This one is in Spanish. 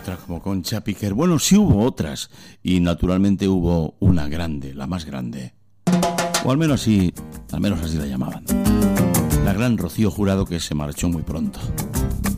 otra como Concha Piquer. Bueno, sí hubo otras, y naturalmente hubo una grande, la más grande. O al menos así la llamaban. La gran Rocío Jurado, que se marchó muy pronto.